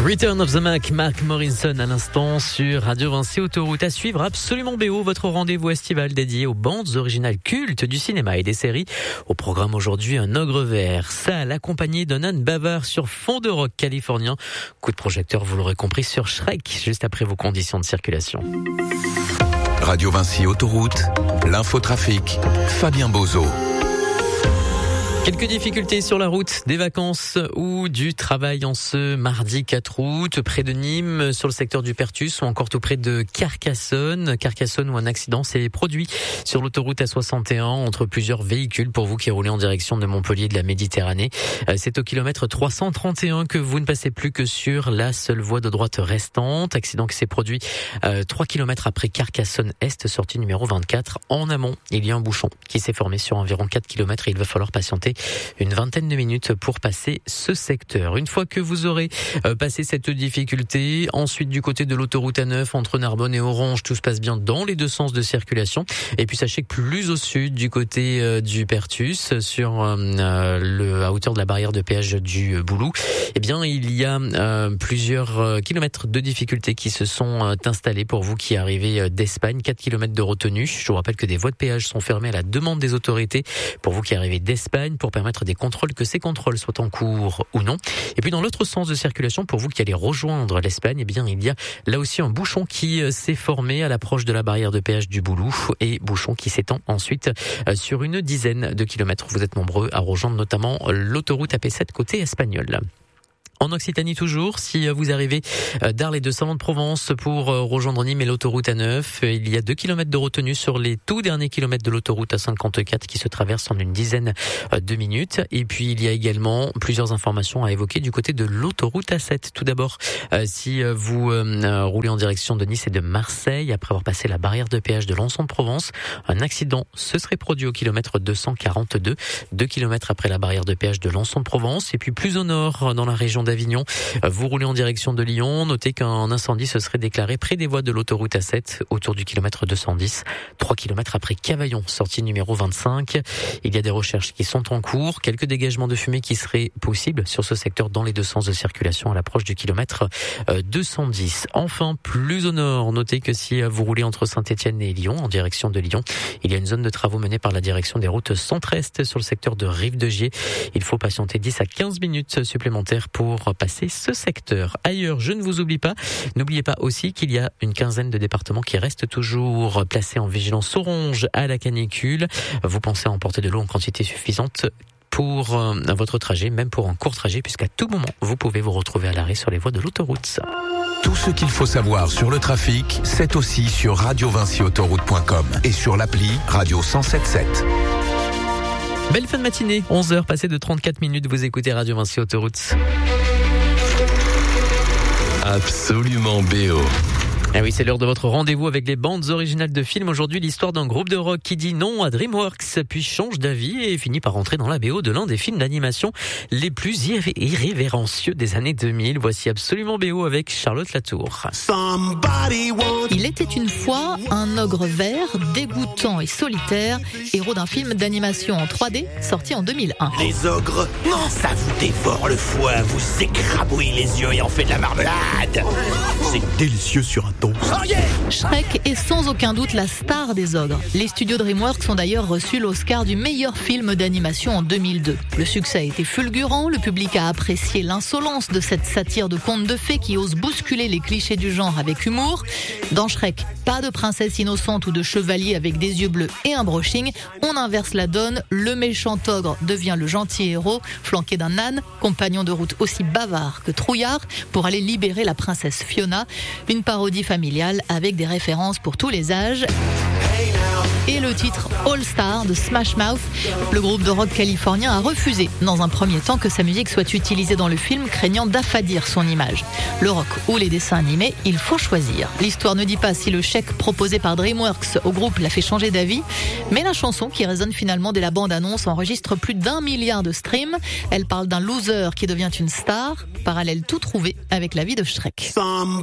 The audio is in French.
Return of the Mac, Mark Morrison à l'instant sur Radio Vinci Autoroute. À suivre absolument BO, votre rendez-vous estival dédié aux bandes originales cultes du cinéma et des séries. Au programme aujourd'hui, un ogre vert, Sal accompagné d'un âne bavard sur fond de rock californien. Coup de projecteur, vous l'aurez compris, sur Shrek, juste après vos conditions de circulation. Radio Vinci Autoroute, l'infotrafic, Fabien Bozo. Quelques difficultés sur la route des vacances ou du travail en ce mardi 4 août, près de Nîmes, sur le secteur du Pertus ou encore tout près de Carcassonne. Carcassonne où un accident s'est produit sur l'autoroute A61 entre plusieurs véhicules pour vous qui roulez en direction de Montpellier de la Méditerranée. C'est au kilomètre 331 que vous ne passez plus que sur la seule voie de droite restante. Accident qui s'est produit 3 km après Carcassonne-Est, sortie numéro 24. En amont, il y a un bouchon qui s'est formé sur environ 4 km et il va falloir patienter une vingtaine de minutes pour passer ce secteur. Une fois que vous aurez passé cette difficulté, ensuite du côté de l'autoroute A9 entre Narbonne et Orange, tout se passe bien dans les deux sens de circulation. Et puis sachez que plus au sud, du côté du Pertus, sur à hauteur de la barrière de péage du Boulou, eh bien il y a plusieurs kilomètres de difficultés qui se sont installés pour vous qui arrivez d'Espagne. 4 kilomètres de retenue. Je vous rappelle que des voies de péage sont fermées à la demande des autorités pour vous qui arrivez d'Espagne, pour permettre des contrôles, que ces contrôles soient en cours ou non. Et puis dans l'autre sens de circulation, pour vous qui allez rejoindre l'Espagne, eh bien il y a là aussi un bouchon qui s'est formé à l'approche de la barrière de péage du Boulou et bouchon qui s'étend ensuite sur une dizaine de kilomètres. Vous êtes nombreux à rejoindre notamment l'autoroute AP7 côté espagnol. En Occitanie toujours, si vous arrivez d'Arles et de Salon-de-Provence pour rejoindre Nîmes et l'autoroute A9, il y a 2 km de retenue sur les tout derniers kilomètres de l'autoroute A54 qui se traverse en une dizaine de minutes. Et puis il y a également plusieurs informations à évoquer du côté de l'autoroute A7. Tout d'abord, si vous roulez en direction de Nice et de Marseille, après avoir passé la barrière de péage de Lançon-de-Provence, un accident se serait produit au kilomètre 242, 2 km après la barrière de péage de Lançon-de-Provence. Et puis plus au nord, dans la région d'Avignon, vous roulez en direction de Lyon, notez qu'un incendie se serait déclaré près des voies de l'autoroute A7 autour du kilomètre 210, 3 km après Cavaillon, sortie numéro 25. Il y a des recherches qui sont en cours, quelques dégagements de fumée qui seraient possibles sur ce secteur dans les deux sens de circulation à l'approche du kilomètre 210. Enfin, plus au nord, notez que si vous roulez entre Saint-Étienne et Lyon, en direction de Lyon, il y a une zone de travaux menée par la direction des routes centre-est sur le secteur de Rive-de-Gier. Il faut patienter 10 à 15 minutes supplémentaires pour passer ce secteur. Ailleurs, je ne vous oublie pas. N'oubliez pas aussi qu'il y a une quinzaine de départements qui restent toujours placés en vigilance orange à la canicule. Vous pensez à emporter de l'eau en quantité suffisante pour votre trajet, même pour un court trajet, puisqu'à tout moment, vous pouvez vous retrouver à l'arrêt sur les voies de l'autoroute. Tout ce qu'il faut savoir sur le trafic, c'est aussi sur radiovinciautoroute.com et sur l'appli Radio 107.7. Belle fin de matinée, 11h passées de 34 minutes, vous écoutez Radio Vinci Autoroute. Absolument BO. Ah oui, c'est l'heure de votre rendez-vous avec les bandes originales de films. Aujourd'hui, l'histoire d'un groupe de rock qui dit non à DreamWorks, puis change d'avis et finit par entrer dans la BO de l'un des films d'animation les plus irrévérencieux des années 2000. Voici Absolument BO avec Charlotte Latour. Il était une fois un ogre vert, dégoûtant et solitaire, héros d'un film d'animation en 3D sorti en 2001. Les ogres, non, ça vous dévore le foie, vous écrabouille les yeux et en fait de la marmelade. C'est délicieux sur un toast. Oh yeah! Shrek est sans aucun doute la star des ogres. Les studios DreamWorks ont d'ailleurs reçu l'Oscar du meilleur film d'animation en 2002. Le succès a été fulgurant, le public a apprécié l'insolence de cette satire de conte de fées qui ose bousculer les clichés du genre avec humour. Dans Shrek, pas de princesse innocente ou de chevalier avec des yeux bleus et un brushing. On inverse la donne, le méchant ogre devient le gentil héros, flanqué d'un âne, compagnon de route aussi bavard que trouillard, pour aller libérer la princesse Fiona. Une parodie familiale avec des références pour tous les âges. Et le titre All Star de Smash Mouth. Le groupe de rock californien a refusé dans un premier temps que sa musique soit utilisée dans le film, craignant d'affadir son image. Le rock ou les dessins animés, il faut choisir. L'histoire ne dit pas si le chèque proposé par DreamWorks au groupe l'a fait changer d'avis, mais la chanson qui résonne finalement dès la bande-annonce enregistre plus d'1 milliard de streams. Elle parle d'un loser qui devient une star, parallèle tout trouvé avec la vie de Shrek.